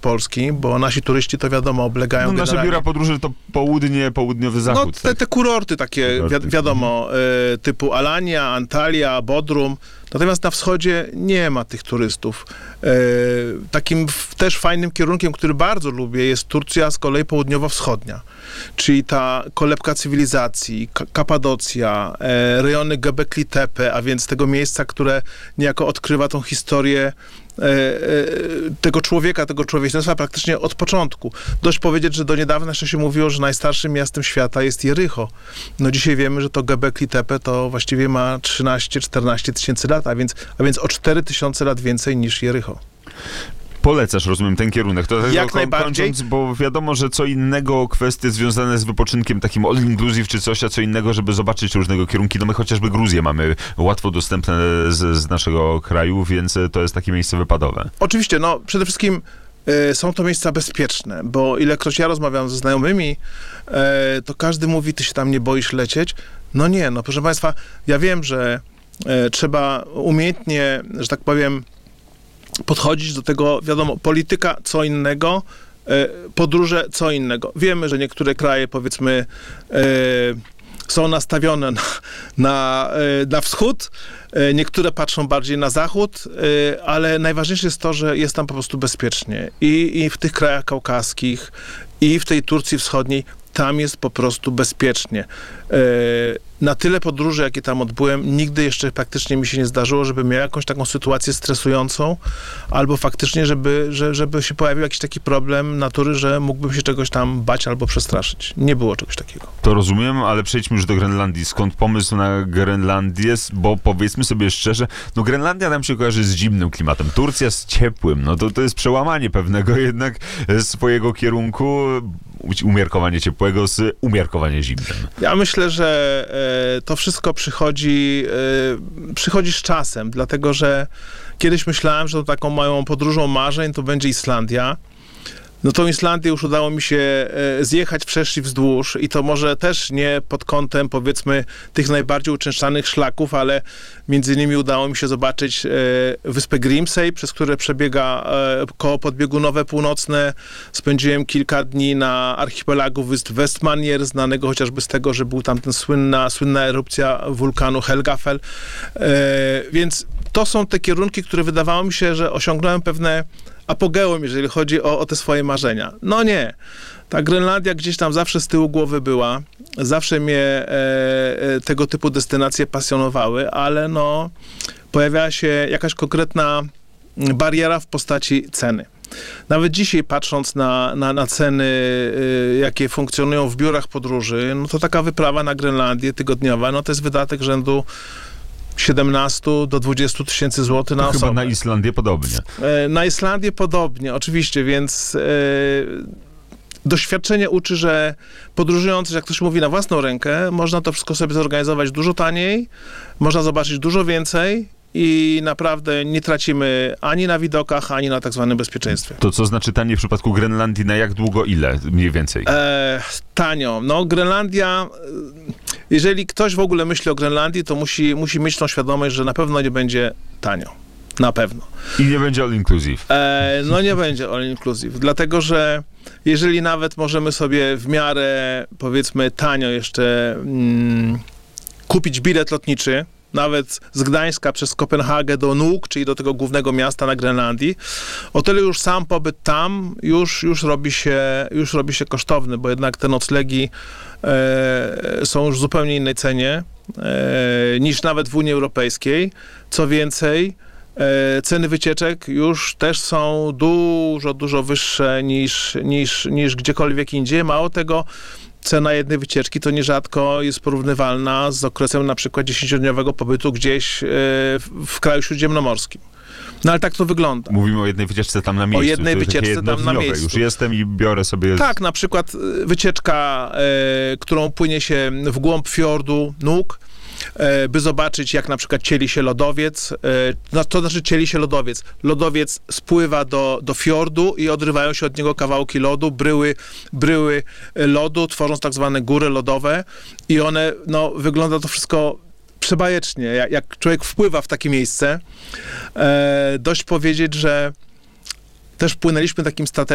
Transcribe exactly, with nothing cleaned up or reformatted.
Polski, bo nasi turyści to wiadomo oblegają no, nasze generalnie. biura podróży to południe, południowy zachód. No te, tak? te kurorty takie, wi- wiadomo, y, typu Alania, Antalya, Bodrum. Natomiast na wschodzie nie ma tych turystów. E, takim w, też fajnym kierunkiem, który bardzo lubię, jest Turcja z kolei południowo-wschodnia. Czyli ta kolebka cywilizacji, Ka- Kapadocja, e, rejony Göbekli Tepe, a więc tego miejsca, które niejako odkrywa tą historię e, e, tego człowieka, tego człowieczeństwa praktycznie od początku. Dość powiedzieć, że do niedawna jeszcze się mówiło, że najstarszym miastem świata jest Jericho. No dzisiaj wiemy, że to Göbekli Tepe to właściwie ma trzynaście czternaście tysięcy lat, a więc, a więc o cztery tysiące lat więcej niż Jericho. Polecasz, rozumiem, ten kierunek. To Jak ko- najbardziej. Kończąc, bo wiadomo, że co innego kwestie związane z wypoczynkiem takim all inclusive czy coś, a co innego, żeby zobaczyć różnego kierunki. No my chociażby Gruzję mamy łatwo dostępne z, z naszego kraju, więc to jest takie miejsce wypadowe. Oczywiście, no przede wszystkim e, są to miejsca bezpieczne, bo ilekroć ja rozmawiam ze znajomymi, e, to każdy mówi, ty się tam nie boisz lecieć? No nie, no proszę państwa, ja wiem, że e, trzeba umiejętnie, że tak powiem, podchodzić do tego, wiadomo, polityka co innego, e, podróże co innego. Wiemy, że niektóre kraje, powiedzmy, e, są nastawione na, na, e, na wschód, e, niektóre patrzą bardziej na zachód, e, ale najważniejsze jest to, że jest tam po prostu bezpiecznie. I, i w tych krajach kaukaskich, i w tej Turcji Wschodniej, tam jest po prostu bezpiecznie. E, na tyle podróży, jakie tam odbyłem, nigdy jeszcze praktycznie mi się nie zdarzyło, żeby miał jakąś taką sytuację stresującą, albo faktycznie, żeby, że, żeby się pojawił jakiś taki problem natury, że mógłbym się czegoś tam bać albo przestraszyć. Nie było czegoś takiego. To rozumiem, ale przejdźmy już do Grenlandii. Skąd pomysł na Grenlandię? Bo powiedzmy sobie szczerze, no Grenlandia nam się kojarzy z zimnym klimatem, Turcja z ciepłym. No to, to jest przełamanie pewnego jednak swojego kierunku, umiarkowanie ciepłego z umiarkowanie zimnym. Ja myślę, że e, to wszystko przychodzi, e, przychodzi z czasem, dlatego że kiedyś myślałem, że to taką moją podróżą marzeń to będzie Islandia. No tą Islandię już udało mi się e, zjechać wszerz i wzdłuż i to może też nie pod kątem, powiedzmy, tych najbardziej uczęszczanych szlaków, ale między innymi udało mi się zobaczyć e, wyspę Grimsey, przez które przebiega e, koło podbiegunowe północne. Spędziłem kilka dni na archipelagu wysp Westmannier, znanego chociażby z tego, że był tam ten słynna, słynna erupcja wulkanu Helgafell. E, więc to są te kierunki, które wydawało mi się, że osiągnąłem pewne apogeum, jeżeli chodzi o, o te swoje marzenia. No nie. Ta Grenlandia gdzieś tam zawsze z tyłu głowy była. Zawsze mnie e, e, tego typu destynacje pasjonowały, ale no pojawiała się jakaś konkretna bariera w postaci ceny. Nawet dzisiaj patrząc na, na, na ceny, y, jakie funkcjonują w biurach podróży, no to taka wyprawa na Grenlandię tygodniowa, no to jest wydatek rzędu siedemnaście do dwudziestu tysięcy złotych na to osobę. Chyba na Islandię podobnie. E, na Islandię podobnie, oczywiście, więc e, doświadczenie uczy, że podróżując, jak ktoś mówi, na własną rękę, można to wszystko sobie zorganizować dużo taniej, można zobaczyć dużo więcej i naprawdę nie tracimy ani na widokach, ani na tak zwanym bezpieczeństwie. To co znaczy tanie w przypadku Grenlandii, na jak długo, ile mniej więcej? E, tanio. No Grenlandia, jeżeli ktoś w ogóle myśli o Grenlandii, to musi, musi mieć tą świadomość, że na pewno nie będzie tanio. Na pewno. I nie będzie all inclusive. E, no nie będzie all inclusive, dlatego że jeżeli nawet możemy sobie w miarę, powiedzmy, tanio jeszcze mm, kupić bilet lotniczy, nawet z Gdańska przez Kopenhagę do Nuuk, czyli do tego głównego miasta na Grenlandii, o tyle już sam pobyt tam już, już, robi, się, już robi się kosztowny, bo jednak te noclegi e, są już w zupełnie innej cenie e, niż nawet w Unii Europejskiej. Co więcej, e, ceny wycieczek już też są dużo, dużo wyższe niż, niż, niż gdziekolwiek indziej. Mało tego, cena jednej wycieczki to nierzadko jest porównywalna z okresem na przykład dziesięciodniowego pobytu gdzieś e, w kraju śródziemnomorskim. No ale tak to wygląda. Mówimy o jednej wycieczce tam na miejscu. O jednej wycieczce tam na miejscu. Już jestem i biorę sobie... Tak, na przykład wycieczka, e, którą płynie się w głąb fiordu Nuuk, e, by zobaczyć, jak na przykład cieli się lodowiec. E, no, to znaczy cieli się lodowiec. Lodowiec spływa do, do fiordu i odrywają się od niego kawałki lodu, bryły, bryły lodu, tworząc tak zwane góry lodowe i one, no, wygląda to wszystko przebajecznie, jak, jak człowiek wpływa w takie miejsce. E, dość powiedzieć, że też płynęliśmy takim stateczkiem